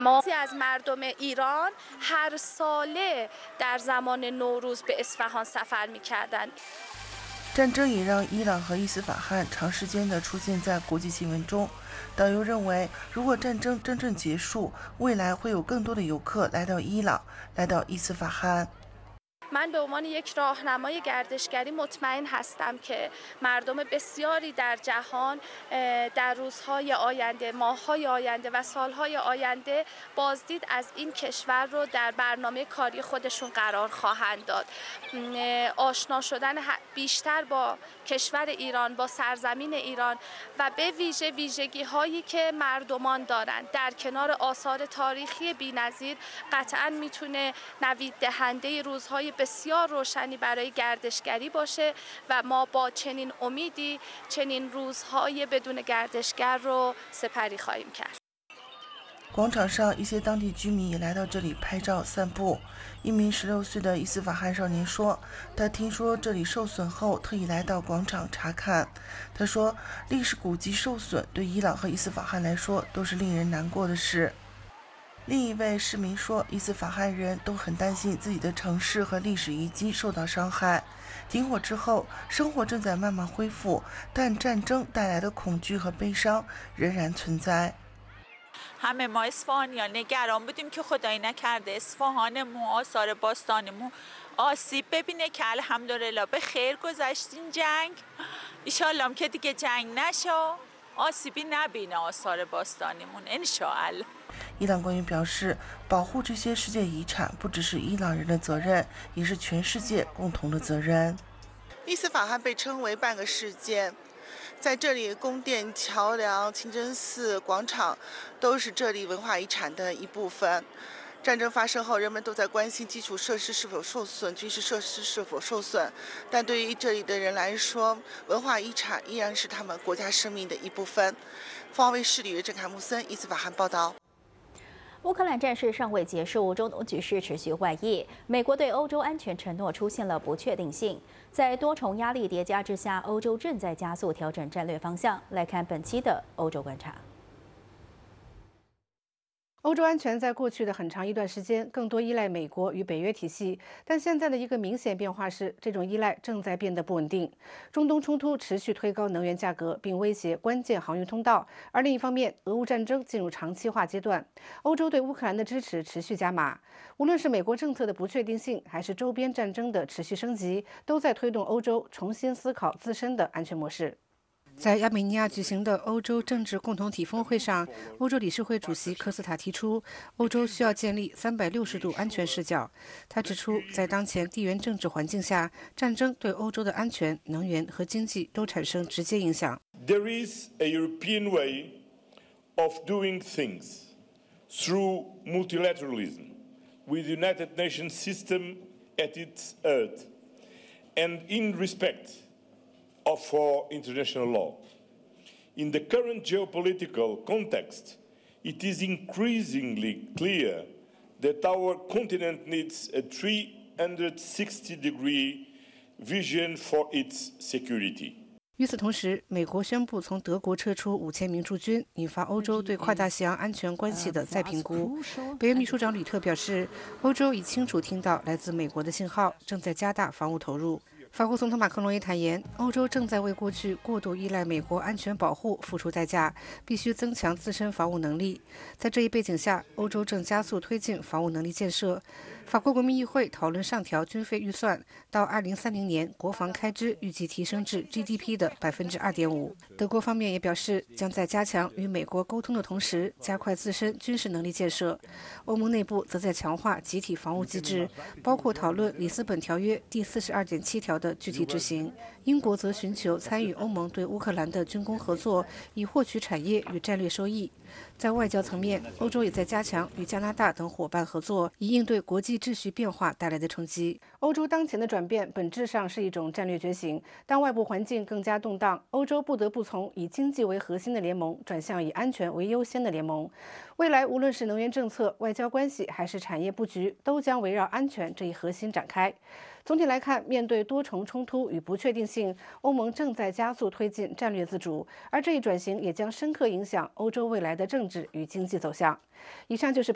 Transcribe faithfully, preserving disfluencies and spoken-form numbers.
ما از مردم ایران هر ساله در زمان نوروز به اصفهان سفر می‌کردند。 战争也让伊朗和伊斯法罕长时间地出现在国际新闻中。导游认为，如果战争真正结束，未来会有更多的游客来到伊朗，来到伊斯法罕。 من به عنوان یک راهنمای گردشگری مطمئن هستم که مردم بسیاری در جهان در روزهای آینده، ماه‌های آینده و سالهای آینده بازدید از این کشور رو در برنامه کاری خودشون قرار خواهند داد. آشنا شدن بیشتر با کشور ایران، با سرزمین ایران و به ویژه ویژگی‌هایی که مردمان دارند در کنار آثار تاریخی بی‌نظیر قطعاً میتونه نوید دهنده روزهای بسیار روشنی برای گردشگری باشه و ما با چنین امیدی چنین روزهای بدون گردشگر رو سپری خواهیم کرد. 广场上，一些当地居民也来到这里拍照散步。一名十六岁的伊斯法罕少年说，他听说这里受损后，特意来到广场查看。他说，历史古迹受损对伊朗和伊斯法罕来说都是令人难过的事。另一位市民说，伊斯法罕人都很担心自己的城市和历史遗迹受到伤害。停火之后，生活正在慢慢恢复，但战争带来的恐惧和悲伤仍然存在。 همه ما اصفهانیان نگران بودیم که خدایی نکرده اصفهانمون آثار باستانمون آسیب ببینه که الحمدلله به خیر گذشت این جنگ ایشالله هم که دیگه جنگ نشه آسیبی نبینه آثار باستانمون انشاءالله 伊朗官员表示，保护这些世界遗产不只是伊朗人的责任，也是全世界共同的责任。 伊斯法罕被称为半个世界。 在这里，宫殿、桥梁、清真寺、广场，都是这里文化遗产的一部分。战争发生后，人们都在关心基础设施是否受损、军事设施是否受损。但对于这里的人来说，文化遗产依然是他们国家生命的一部分。凤凰卫视李月郑、坎木森，伊斯法罕报道。 乌克兰战事尚未结束，中东局势持续外溢。美国对欧洲安全承诺出现了不确定性，在多重压力叠加之下，欧洲正在加速调整战略方向。来看本期的欧洲观察。 欧洲安全在过去的很长一段时间更多依赖美国与北约体系，但现在的一个明显变化是，这种依赖正在变得不稳定。中东冲突持续推高能源价格，并威胁关键航运通道；而另一方面，俄乌战争进入长期化阶段，欧洲对乌克兰的支持持续加码。无论是美国政策的不确定性，还是周边战争的持续升级，都在推动欧洲重新思考自身的安全模式。 在亚美尼亚举行的欧洲政治共同体峰会上，欧洲理事会主席科斯塔提出，欧洲需要建立三百六十度安全视角。他指出，在当前地缘政治环境下，战争对欧洲的安全、能源和经济都产生直接影响。 There is a European way of doing things through multilateralism, with the United Nations system at its heart, and in respect of our international law. In the current geopolitical context, it is increasingly clear that our continent needs a three hundred sixty degree vision for its security. 与此同时，美国宣布从德国撤出五千名驻军，引发欧洲对跨大西洋安全关系的再评估。北约秘书长吕特表示，欧洲已清楚听到来自美国的信号，正在加大防务投入。 法国总统马克龙也坦言，欧洲正在为过去过度依赖美国安全保护付出代价，必须增强自身防务能力。在这一背景下，欧洲正加速推进防务能力建设。法国国民议会讨论上调军费预算，到二零三零年，国防开支预计提升至 G D P 的百分之二点五。德国方面也表示，将在加强与美国沟通的同时，加快自身军事能力建设。欧盟内部则在强化集体防务机制，包括讨论里斯本条约第四十二点七条的具体执行。英国则寻求参与欧盟对乌克兰的军工合作，以获取产业与战略收益。在外交层面，欧洲也在加强与加拿大等伙伴合作，以应对国际秩序变化带来的冲击。欧洲当前的转变本质上是一种战略觉醒。当外部环境更加动荡，欧洲不得不从以经济为核心的联盟转向以安全为优先的联盟。未来无论是能源政策、外交关系还是产业布局，都将围绕安全这一核心展开。总体来看，面对多重冲突与不确定性，欧盟正在加速推进战略自主，而这一转型也将深刻影响欧洲未来的政治与经济走向。以上就是。